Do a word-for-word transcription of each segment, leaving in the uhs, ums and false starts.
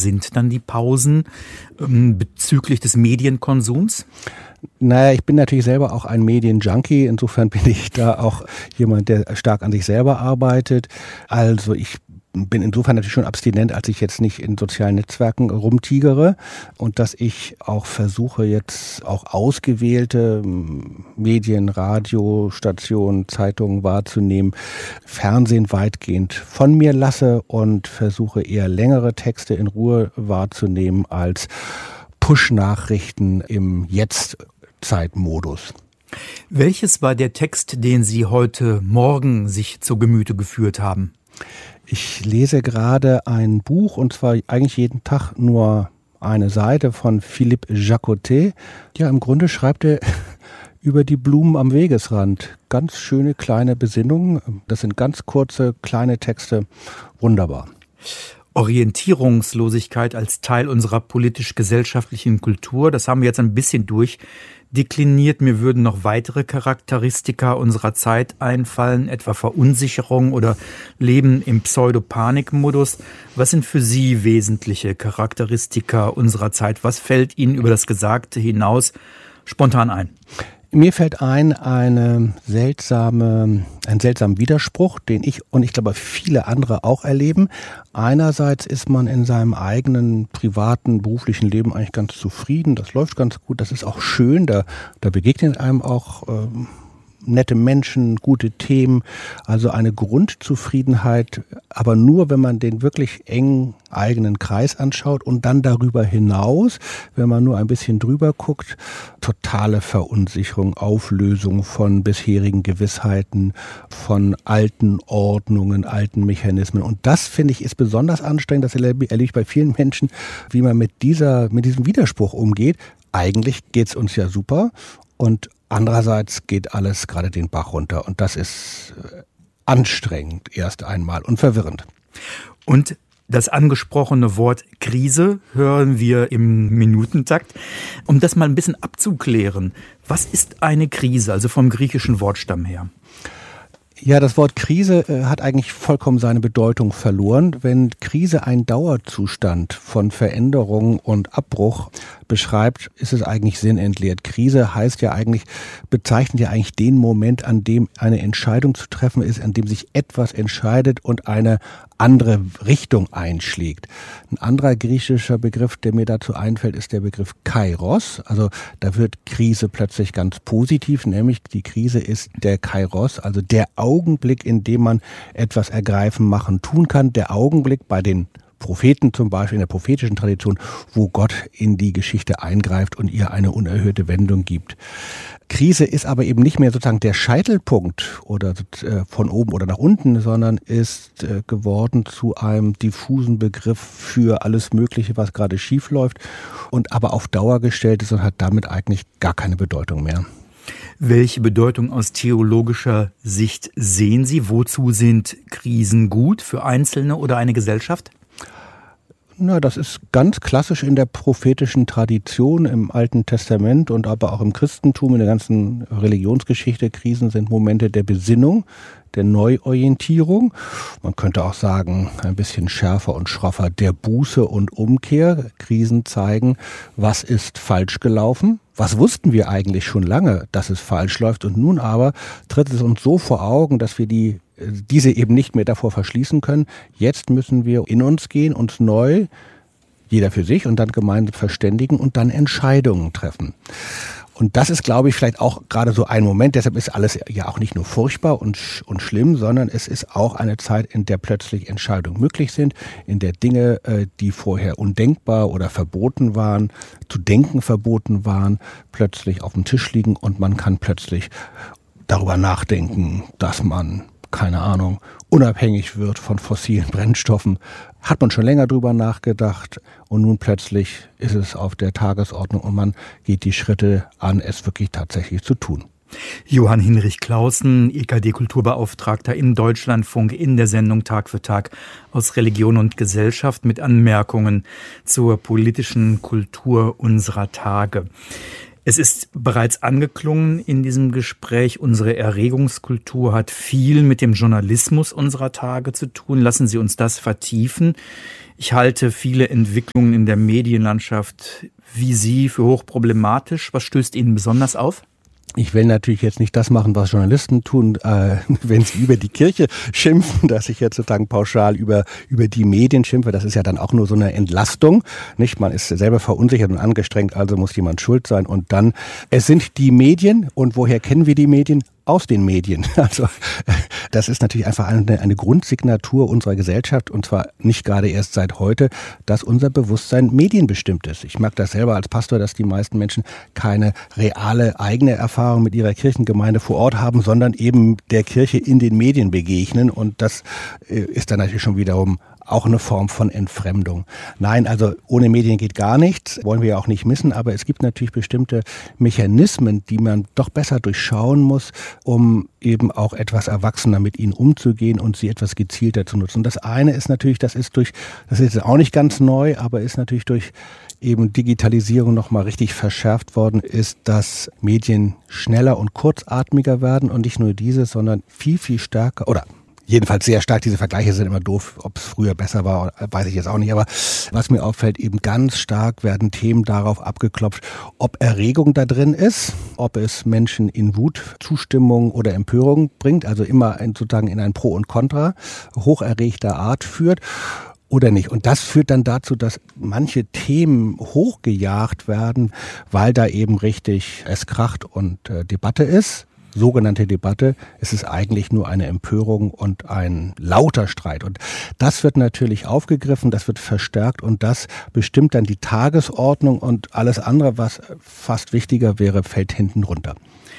sind dann die Pausen ähm, bezüglich des Medienkonsums? Naja, ich bin natürlich selber auch ein Medienjunkie. Insofern bin ich da auch jemand, der stark an sich selber arbeitet. Also ich bin insofern natürlich schon abstinent, als ich jetzt nicht in sozialen Netzwerken rumtigere und dass ich auch versuche, jetzt auch ausgewählte Medien, Radiostationen, Zeitungen wahrzunehmen, Fernsehen weitgehend von mir lasse und versuche eher längere Texte in Ruhe wahrzunehmen als Push-Nachrichten im Jetzt-Zeitmodus. Welches war der Text, den Sie heute Morgen sich zu Gemüte geführt haben? Ich lese gerade ein Buch, und zwar eigentlich jeden Tag nur eine Seite von Philippe Jacotet. Ja, im Grunde schreibt er über die Blumen am Wegesrand. Ganz schöne kleine Besinnungen. Das sind ganz kurze, kleine Texte. Wunderbar. Orientierungslosigkeit als Teil unserer politisch-gesellschaftlichen Kultur, das haben wir jetzt ein bisschen durchdekliniert. Mir würden noch weitere Charakteristika unserer Zeit einfallen, etwa Verunsicherung oder Leben im Pseudopanikmodus. Was sind für Sie wesentliche Charakteristika unserer Zeit? Was fällt Ihnen über das Gesagte hinaus spontan ein? Mir fällt ein, eine seltsame, ein seltsamer Widerspruch, den ich und ich glaube viele andere auch erleben. Einerseits ist man in seinem eigenen privaten, beruflichen Leben eigentlich ganz zufrieden. Das läuft ganz gut, das ist auch schön. Da, da begegnen einem auch ähm, nette Menschen, gute Themen, also eine Grundzufriedenheit, aber nur, wenn man den wirklich engen eigenen Kreis anschaut und dann darüber hinaus, wenn man nur ein bisschen drüber guckt, totale Verunsicherung, Auflösung von bisherigen Gewissheiten, von alten Ordnungen, alten Mechanismen. Und das, finde ich, ist besonders anstrengend, das erlebe ich bei vielen Menschen, wie man mit dieser, mit diesem Widerspruch umgeht. Eigentlich geht's uns ja super und andererseits geht alles gerade den Bach runter und das ist anstrengend erst einmal und verwirrend. Und das angesprochene Wort Krise hören wir im Minutentakt. Um das mal ein bisschen abzuklären, was ist eine Krise, also vom griechischen Wortstamm her? Ja, das Wort Krise äh, hat eigentlich vollkommen seine Bedeutung verloren. Wenn Krise einen Dauerzustand von Veränderung und Abbruch beschreibt, ist es eigentlich sinnentleert. Krise heißt ja eigentlich, bezeichnet ja eigentlich den Moment, an dem eine Entscheidung zu treffen ist, an dem sich etwas entscheidet und eine andere Richtung einschlägt. Ein anderer griechischer Begriff, der mir dazu einfällt, ist der Begriff Kairos. Also da wird Krise plötzlich ganz positiv, nämlich die Krise ist der Kairos, also der Augenblick, in dem man etwas ergreifen, machen, tun kann. Der Augenblick bei den Propheten zum Beispiel, in der prophetischen Tradition, wo Gott in die Geschichte eingreift und ihr eine unerhörte Wendung gibt. Krise ist aber eben nicht mehr sozusagen der Scheitelpunkt oder äh, von oben oder nach unten, sondern ist äh, geworden zu einem diffusen Begriff für alles Mögliche, was gerade schief läuft und aber auf Dauer gestellt ist und hat damit eigentlich gar keine Bedeutung mehr. Welche Bedeutung aus theologischer Sicht sehen Sie? Wozu sind Krisen gut, für Einzelne oder eine Gesellschaft? Na, das ist ganz klassisch in der prophetischen Tradition im Alten Testament und aber auch im Christentum, in der ganzen Religionsgeschichte. Krisen sind Momente der Besinnung, der Neuorientierung. Man könnte auch sagen, ein bisschen schärfer und schroffer, der Buße und Umkehr. Krisen zeigen, was ist falsch gelaufen. Was wussten wir eigentlich schon lange, dass es falsch läuft? Und nun aber tritt es uns so vor Augen, dass wir die diese eben nicht mehr davor verschließen können. Jetzt müssen wir in uns gehen, uns neu, jeder für sich und dann gemeinsam verständigen und dann Entscheidungen treffen. Und das ist, glaube ich, vielleicht auch gerade so ein Moment, deshalb ist alles ja auch nicht nur furchtbar und, und schlimm, sondern es ist auch eine Zeit, in der plötzlich Entscheidungen möglich sind, in der Dinge, die vorher undenkbar oder verboten waren, zu denken verboten waren, plötzlich auf dem Tisch liegen und man kann plötzlich darüber nachdenken, dass man keine Ahnung, unabhängig wird von fossilen Brennstoffen. Hat man schon länger drüber nachgedacht und nun plötzlich ist es auf der Tagesordnung und man geht die Schritte an, es wirklich tatsächlich zu tun. Johann Hinrich Claussen, E K D-Kulturbeauftragter im Deutschlandfunk in der Sendung Tag für Tag aus Religion und Gesellschaft mit Anmerkungen zur politischen Kultur unserer Tage. Es ist bereits angeklungen in diesem Gespräch, unsere Erregungskultur hat viel mit dem Journalismus unserer Tage zu tun. Lassen Sie uns das vertiefen. Ich halte viele Entwicklungen in der Medienlandschaft wie Sie für hochproblematisch. Was stößt Ihnen besonders auf? Ich will natürlich jetzt nicht das machen, was Journalisten tun, äh, wenn sie über die Kirche schimpfen, dass ich jetzt sozusagen pauschal über über die Medien schimpfe. Das ist ja dann auch nur so eine Entlastung, nicht? Man ist selber verunsichert und angestrengt, also muss jemand schuld sein. Und dann, es sind die Medien. Und woher kennen wir die Medien? Aus den Medien. Also das ist natürlich einfach eine, eine Grundsignatur unserer Gesellschaft, und zwar nicht gerade erst seit heute, dass unser Bewusstsein medienbestimmt ist. Ich mag das selber als Pastor, dass die meisten Menschen keine reale eigene Erfahrung mit ihrer Kirchengemeinde vor Ort haben, sondern eben der Kirche in den Medien begegnen, und das ist dann natürlich schon wiederum auch eine Form von Entfremdung. Nein, also ohne Medien geht gar nichts, wollen wir ja auch nicht missen, aber es gibt natürlich bestimmte Mechanismen, die man doch besser durchschauen muss, um eben auch etwas erwachsener mit ihnen umzugehen und sie etwas gezielter zu nutzen. Das eine ist natürlich, das ist durch, das ist auch nicht ganz neu, aber ist natürlich durch eben Digitalisierung nochmal richtig verschärft worden, ist, dass Medien schneller und kurzatmiger werden, und nicht nur diese, sondern viel, viel stärker, oder jedenfalls sehr stark, diese Vergleiche sind immer doof, ob es früher besser war, weiß ich jetzt auch nicht, aber was mir auffällt, eben ganz stark werden Themen darauf abgeklopft, ob Erregung da drin ist, ob es Menschen in Wut, Zustimmung oder Empörung bringt, also immer ein, sozusagen in ein Pro und Contra hocherregter Art führt oder nicht. Und das führt dann dazu, dass manche Themen hochgejagt werden, weil da eben richtig es kracht und äh, Debatte ist. Sogenannte Debatte, es ist eigentlich nur eine Empörung und ein lauter Streit. Und das wird natürlich aufgegriffen, das wird verstärkt, und das bestimmt dann die Tagesordnung, und alles andere, was fast wichtiger wäre, fällt hinten runter.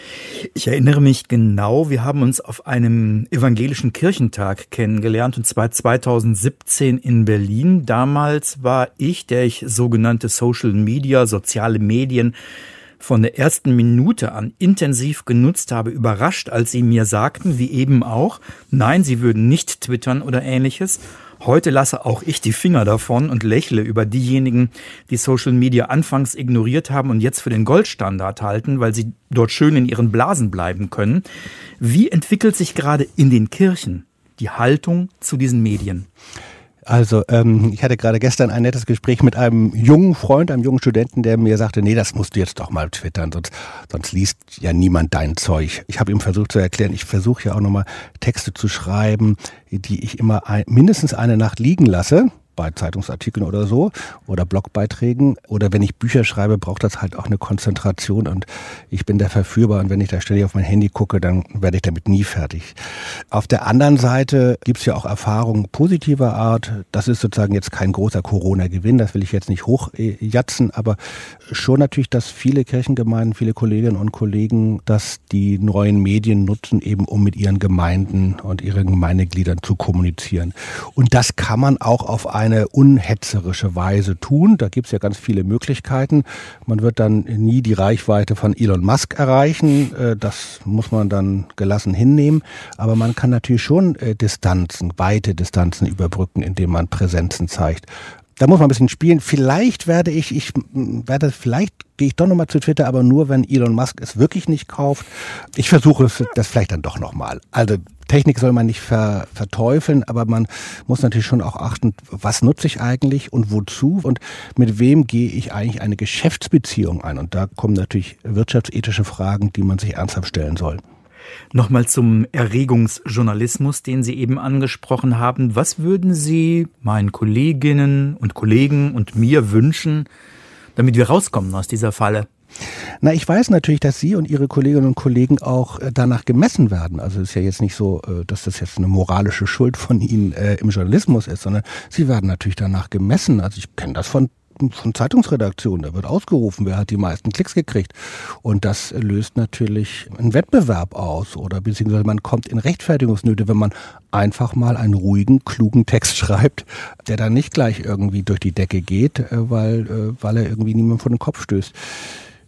Ich erinnere mich genau, wir haben uns auf einem evangelischen Kirchentag kennengelernt, und zwar zweitausendsiebzehn in Berlin. Damals war ich, der ich sogenannte Social Media, soziale Medien, von der ersten Minute an intensiv genutzt habe, überrascht, als sie mir sagten, wie eben auch, nein, sie würden nicht twittern oder ähnliches. Heute lasse auch ich die Finger davon und lächle über diejenigen, die Social Media anfangs ignoriert haben und jetzt für den Goldstandard halten, weil sie dort schön in ihren Blasen bleiben können. Wie entwickelt sich gerade in den Kirchen die Haltung zu diesen Medien? Also ähm, ich hatte gerade gestern ein nettes Gespräch mit einem jungen Freund, einem jungen Studenten, der mir sagte, nee, das musst du jetzt doch mal twittern, sonst, sonst liest ja niemand dein Zeug. Ich habe ihm versucht zu erklären, ich versuche ja auch nochmal Texte zu schreiben, die ich immer ein, mindestens eine Nacht liegen lasse, bei Zeitungsartikeln oder so oder Blogbeiträgen, oder wenn ich Bücher schreibe, braucht das halt auch eine Konzentration, und ich bin da verführbar, und wenn ich da ständig auf mein Handy gucke, dann werde ich damit nie fertig. Auf der anderen Seite gibt es ja auch Erfahrungen positiver Art. Das ist sozusagen jetzt kein großer Corona-Gewinn, das will ich jetzt nicht hochjatzen, aber schon natürlich, dass viele Kirchengemeinden, viele Kolleginnen und Kollegen, dass die neuen Medien nutzen, eben um mit ihren Gemeinden und ihren Gemeindegliedern zu kommunizieren. Und das kann man auch auf eine eine unhetzerische Weise tun. Da gibt es ja ganz viele Möglichkeiten. Man wird dann nie die Reichweite von Elon Musk erreichen. Das muss man dann gelassen hinnehmen. Aber man kann natürlich schon Distanzen, weite Distanzen überbrücken, indem man Präsenzen zeigt. Da muss man ein bisschen spielen. Vielleicht werde ich, ich werde, vielleicht gehe ich doch nochmal zu Twitter, aber nur, wenn Elon Musk es wirklich nicht kauft. Ich versuche das vielleicht dann doch nochmal. Also Technik soll man nicht ver, verteufeln, aber man muss natürlich schon auch achten, was nutze ich eigentlich und wozu und mit wem gehe ich eigentlich eine Geschäftsbeziehung ein. Und da kommen natürlich wirtschaftsethische Fragen, die man sich ernsthaft stellen soll. Nochmal zum Erregungsjournalismus, den Sie eben angesprochen haben. Was würden Sie meinen Kolleginnen und Kollegen und mir wünschen, damit wir rauskommen aus dieser Falle? Na, ich weiß natürlich, dass Sie und Ihre Kolleginnen und Kollegen auch danach gemessen werden. Also es ist ja jetzt nicht so, dass das jetzt eine moralische Schuld von Ihnen äh, im Journalismus ist, sondern Sie werden natürlich danach gemessen. Also ich kenne das von von Zeitungsredaktionen, da wird ausgerufen, wer hat die meisten Klicks gekriegt. Und das löst natürlich einen Wettbewerb aus oder beziehungsweise man kommt in Rechtfertigungsnöte, wenn man einfach mal einen ruhigen, klugen Text schreibt, der dann nicht gleich irgendwie durch die Decke geht, weil, weil er irgendwie niemand vor den Kopf stößt.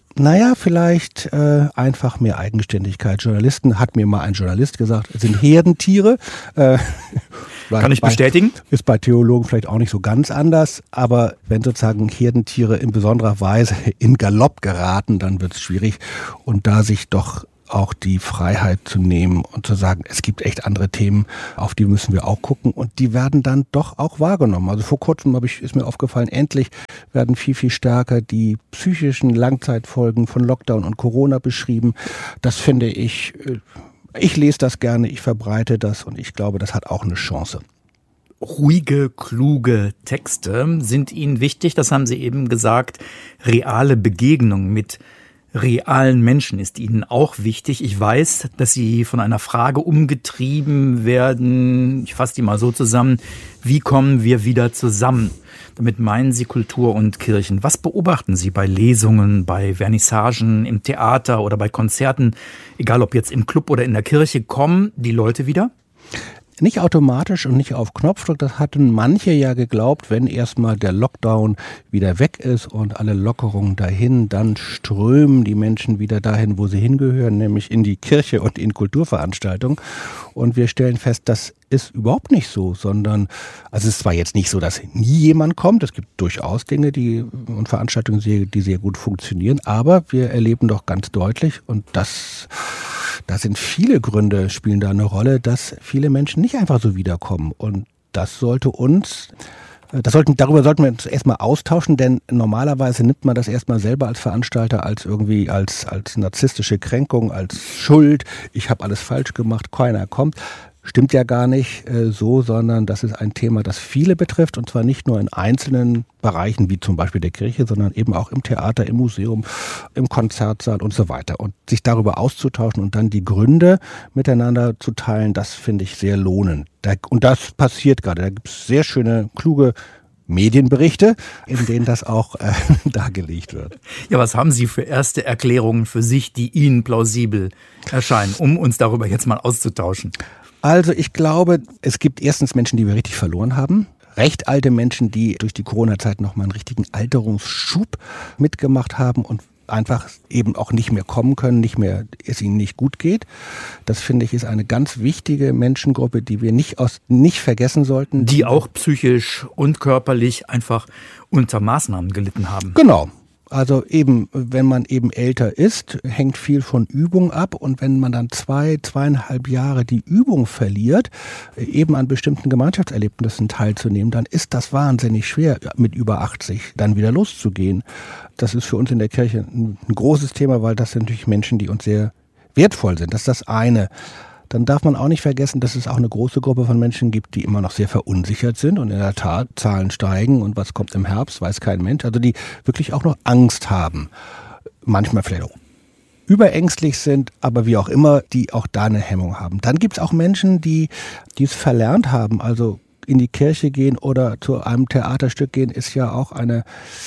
Naja, vielleicht äh, einfach mehr Eigenständigkeit. Journalisten, hat mir mal ein Journalist gesagt, sind Herdentiere. Äh, Kann ich bei, bestätigen. Ist bei Theologen vielleicht auch nicht so ganz anders, aber wenn sozusagen Herdentiere in besonderer Weise in Galopp geraten, dann wird es schwierig. Und da sich doch auch die Freiheit zu nehmen und zu sagen, es gibt echt andere Themen, auf die müssen wir auch gucken und die werden dann doch auch wahrgenommen. Also vor kurzem habe ich, ist mir aufgefallen, endlich werden viel, viel stärker die psychischen Langzeitfolgen von Lockdown und Corona beschrieben. Das finde ich, ich lese das gerne, ich verbreite das und ich glaube, das hat auch eine Chance. Ruhige, kluge Texte sind Ihnen wichtig, das haben Sie eben gesagt, reale Begegnungen mit realen Menschen ist Ihnen auch wichtig. Ich weiß, dass Sie von einer Frage umgetrieben werden, ich fasse die mal so zusammen, wie kommen wir wieder zusammen? Damit meinen Sie Kultur und Kirchen. Was beobachten Sie bei Lesungen, bei Vernissagen, im Theater oder bei Konzerten, egal ob jetzt im Club oder in der Kirche, kommen die Leute wieder? Nicht automatisch und nicht auf Knopfdruck, das hatten manche ja geglaubt, wenn erstmal der Lockdown wieder weg ist und alle Lockerungen dahin, dann strömen die Menschen wieder dahin, wo sie hingehören, nämlich in die Kirche und in Kulturveranstaltungen. Und wir stellen fest, das ist überhaupt nicht so, sondern, also es ist zwar jetzt nicht so, dass nie jemand kommt, es gibt durchaus Dinge die und Veranstaltungen, die sehr gut funktionieren, aber wir erleben doch ganz deutlich, und das Da sind viele Gründe, spielen da eine Rolle, dass viele Menschen nicht einfach so wiederkommen. Und das sollte uns, das sollten, darüber sollten wir uns erstmal austauschen, denn normalerweise nimmt man das erstmal selber als Veranstalter als irgendwie als, als narzisstische Kränkung, als Schuld. Ich habe alles falsch gemacht, keiner kommt. Stimmt ja gar nicht äh, so, sondern das ist ein Thema, das viele betrifft und zwar nicht nur in einzelnen Bereichen wie zum Beispiel der Kirche, sondern eben auch im Theater, im Museum, im Konzertsaal und so weiter. Und sich darüber auszutauschen und dann die Gründe miteinander zu teilen, das finde ich sehr lohnend. Da, und das passiert gerade. Da gibt es sehr schöne, kluge Medienberichte, in denen das auch äh, dargelegt wird. Ja, was haben Sie für erste Erklärungen für sich, die Ihnen plausibel erscheinen, um uns darüber jetzt mal auszutauschen? Also ich glaube, es gibt erstens Menschen, die wir richtig verloren haben. Recht alte Menschen, die durch die Corona-Zeit nochmal einen richtigen Alterungsschub mitgemacht haben und einfach eben auch nicht mehr kommen können, nicht mehr, es ihnen nicht gut geht. Das finde ich ist eine ganz wichtige Menschengruppe, die wir nicht aus, nicht vergessen sollten. Die auch psychisch und körperlich einfach unter Maßnahmen gelitten haben. Genau. Also eben, wenn man eben älter ist, hängt viel von Übung ab und wenn man dann zwei, zweieinhalb Jahre die Übung verliert, eben an bestimmten Gemeinschaftserlebnissen teilzunehmen, dann ist das wahnsinnig schwer, mit über achtzig dann wieder loszugehen. Das ist für uns in der Kirche ein großes Thema, weil das sind natürlich Menschen, die uns sehr wertvoll sind. Das ist das eine. Dann darf man auch nicht vergessen, dass es auch eine große Gruppe von Menschen gibt, die immer noch sehr verunsichert sind und in der Tat Zahlen steigen und was kommt im Herbst, weiß kein Mensch. Also die wirklich auch noch Angst haben, manchmal vielleicht auch überängstlich sind, aber wie auch immer, die auch da eine Hemmung haben. Dann gibt es auch Menschen, die die es verlernt haben, also in die Kirche gehen oder zu einem Theaterstück gehen, ist ja auch eine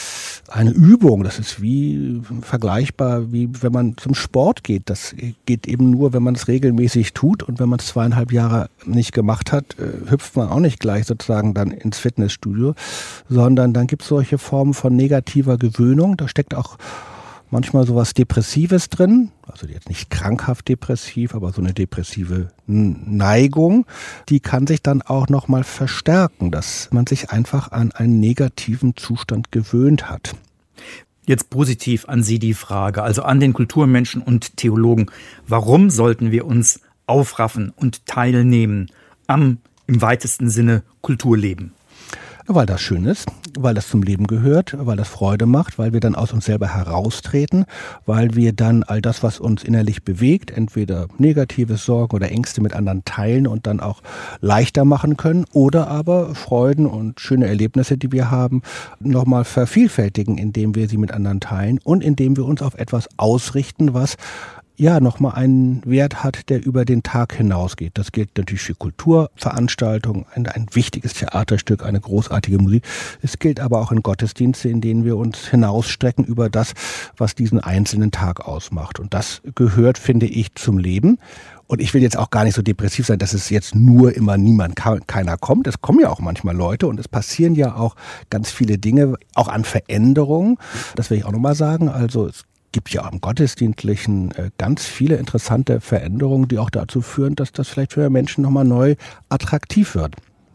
Eine Übung, das ist wie vergleichbar, wie wenn man zum Sport geht. Das geht eben nur, wenn man es regelmäßig tut und wenn man es zweieinhalb Jahre nicht gemacht hat, hüpft man auch nicht gleich sozusagen dann ins Fitnessstudio, sondern dann gibt es solche Formen von negativer Gewöhnung. Da steckt auch manchmal sowas Depressives drin, also jetzt nicht krankhaft depressiv, aber so eine depressive Neigung, die kann sich dann auch nochmal verstärken, dass man sich einfach an einen negativen Zustand gewöhnt hat. Jetzt positiv an Sie die Frage, also an den Kulturmenschen und Theologen. Warum sollten wir uns aufraffen und teilnehmen am, im weitesten Sinne, Kulturleben? Weil das schön ist, weil das zum Leben gehört, weil das Freude macht, weil wir dann aus uns selber heraustreten, weil wir dann all das, was uns innerlich bewegt, entweder negative Sorgen oder Ängste mit anderen teilen und dann auch leichter machen können oder aber Freuden und schöne Erlebnisse, die wir haben, nochmal vervielfältigen, indem wir sie mit anderen teilen und indem wir uns auf etwas ausrichten, was ja nochmal einen Wert hat, der über den Tag hinausgeht. Das gilt natürlich für Kulturveranstaltungen, ein, ein wichtiges Theaterstück, eine großartige Musik. Es gilt aber auch in Gottesdienste, in denen wir uns hinausstrecken über das, was diesen einzelnen Tag ausmacht. Und das gehört, finde ich, zum Leben. Und ich will jetzt auch gar nicht so depressiv sein, dass es jetzt nur immer niemand, keiner kommt. Es kommen ja auch manchmal Leute und es passieren ja auch ganz viele Dinge, auch an Veränderungen. Das will ich auch nochmal sagen. Also es gibt ja im Gottesdienstlichen ganz viele interessante Veränderungen, die auch dazu führen, dass das vielleicht für Menschen nochmal neu attraktiv wird.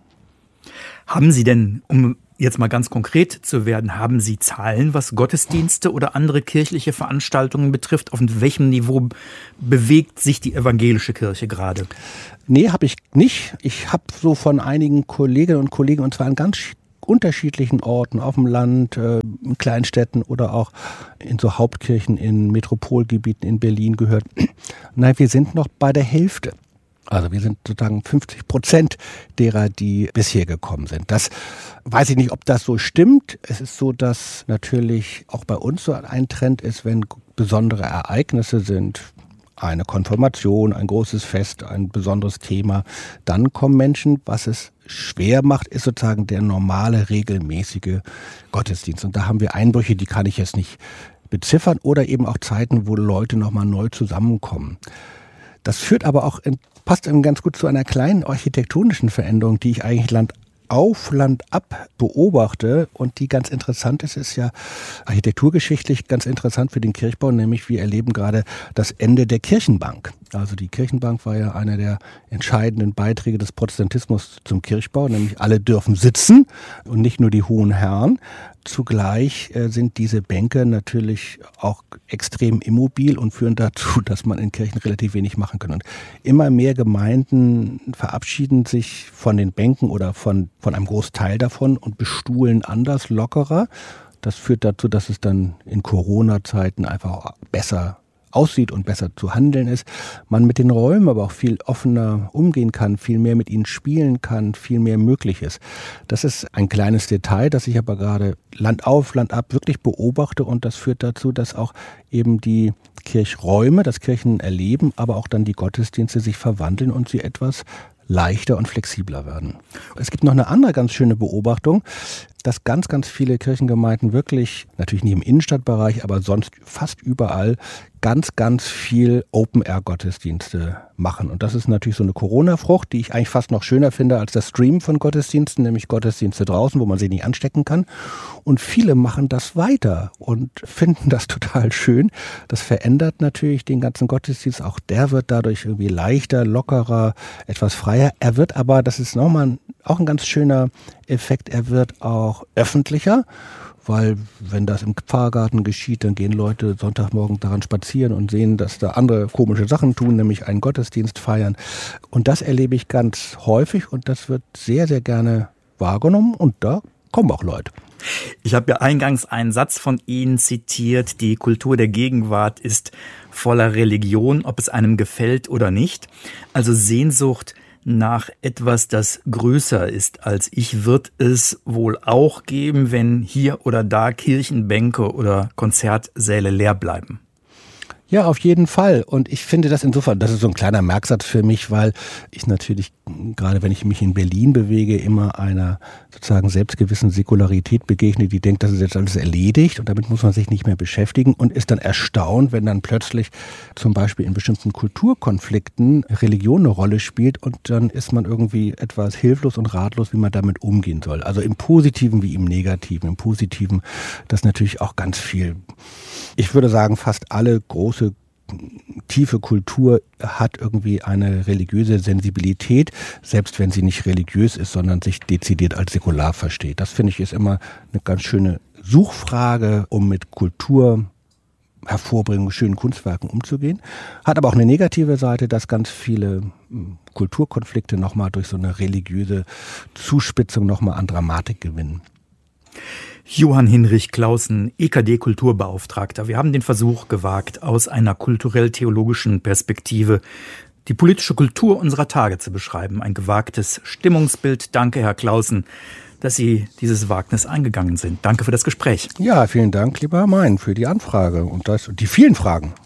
Haben Sie denn, um jetzt mal ganz konkret zu werden, haben Sie Zahlen, was Gottesdienste oder andere kirchliche Veranstaltungen betrifft? Auf welchem Niveau bewegt sich die evangelische Kirche gerade? Nee, habe ich nicht. Ich habe so von einigen Kolleginnen und Kollegen, und zwar an ganz unterschiedlichen Orten, auf dem Land, in Kleinstädten oder auch in so Hauptkirchen in Metropolgebieten in Berlin gehört. Nein, wir sind noch bei der Hälfte. Also wir sind sozusagen fünfzig Prozent derer, die bisher gekommen sind. Das weiß ich nicht, ob das so stimmt. Es ist so, dass natürlich auch bei uns so ein Trend ist, wenn besondere Ereignisse sind, eine Konfirmation, ein großes Fest, ein besonderes Thema, dann kommen Menschen. Was es schwer macht, ist sozusagen der normale, regelmäßige Gottesdienst. Und da haben wir Einbrüche, die kann ich jetzt nicht beziffern, oder eben auch Zeiten, wo Leute nochmal neu zusammenkommen. Das führt aber auch, in, passt eben ganz gut zu einer kleinen architektonischen Veränderung, die ich eigentlich Land auf, Land ab beobachte und die ganz interessant ist, ist ja architekturgeschichtlich ganz interessant für den Kirchbau, nämlich wir erleben gerade das Ende der Kirchenbank. Also die Kirchenbank war ja einer der entscheidenden Beiträge des Protestantismus zum Kirchbau, nämlich alle dürfen sitzen und nicht nur die hohen Herren. Zugleich äh, sind diese Bänke natürlich auch extrem immobil und führen dazu, dass man in Kirchen relativ wenig machen kann. Und immer mehr Gemeinden verabschieden sich von den Bänken oder von, von einem Großteil davon und bestuhlen anders, lockerer. Das führt dazu, dass es dann in Corona-Zeiten einfach besser aussieht und besser zu handeln ist. Man mit den Räumen aber auch viel offener umgehen kann, viel mehr mit ihnen spielen kann, viel mehr möglich ist. Das ist ein kleines Detail, das ich aber gerade Land auf, Land ab wirklich beobachte, und das führt dazu, dass auch eben die Kirchräume, das Kirchenerleben, aber auch dann die Gottesdienste sich verwandeln und sie etwas leichter und flexibler werden. Es gibt noch eine andere ganz schöne Beobachtung, dass ganz, ganz viele Kirchengemeinden wirklich, natürlich nicht im Innenstadtbereich, aber sonst fast überall ganz, ganz viel Open-Air-Gottesdienste machen. Und das ist natürlich so eine Corona-Frucht, die ich eigentlich fast noch schöner finde als das Streamen von Gottesdiensten, nämlich Gottesdienste draußen, wo man sich nicht anstecken kann. Und viele machen das weiter und finden das total schön. Das verändert natürlich den ganzen Gottesdienst. Auch der wird dadurch irgendwie leichter, lockerer, etwas freier. Er wird aber, das ist nochmal ein, auch ein ganz schöner Effekt, er wird auch öffentlicher, weil wenn das im Pfarrgarten geschieht, dann gehen Leute Sonntagmorgen daran spazieren und sehen, dass da andere komische Sachen tun, nämlich einen Gottesdienst feiern. Und das erlebe ich ganz häufig und das wird sehr, sehr gerne wahrgenommen und da kommen auch Leute. Ich habe ja eingangs einen Satz von Ihnen zitiert, die Kultur der Gegenwart ist voller Religion, ob es einem gefällt oder nicht. Also Sehnsucht nach etwas, das größer ist als ich, wird es wohl auch geben, wenn hier oder da Kirchenbänke oder Konzertsäle leer bleiben. Ja, auf jeden Fall. Und ich finde das insofern, das ist so ein kleiner Merksatz für mich, weil ich natürlich, gerade wenn ich mich in Berlin bewege, immer einer sozusagen selbstgewissen Säkularität begegne, die denkt, das ist jetzt alles erledigt und damit muss man sich nicht mehr beschäftigen und ist dann erstaunt, wenn dann plötzlich zum Beispiel in bestimmten Kulturkonflikten Religion eine Rolle spielt und dann ist man irgendwie etwas hilflos und ratlos, wie man damit umgehen soll. Also im Positiven wie im Negativen. Im Positiven, das natürlich auch ganz viel, ich würde sagen, fast alle große tiefe Kultur hat irgendwie eine religiöse Sensibilität, selbst wenn sie nicht religiös ist, sondern sich dezidiert als säkular versteht. Das finde ich ist immer eine ganz schöne Suchfrage, um mit Kultur Hervorbringen, schönen Kunstwerken umzugehen. Hat aber auch eine negative Seite, dass ganz viele Kulturkonflikte nochmal durch so eine religiöse Zuspitzung nochmal an Dramatik gewinnen. Johann Hinrich Claussen, E K D-Kulturbeauftragter. Wir haben den Versuch gewagt, aus einer kulturell-theologischen Perspektive die politische Kultur unserer Tage zu beschreiben. Ein gewagtes Stimmungsbild. Danke, Herr Claussen, dass Sie dieses Wagnis eingegangen sind. Danke für das Gespräch. Ja, vielen Dank, lieber Herr Mein, für die Anfrage und das, die vielen Fragen.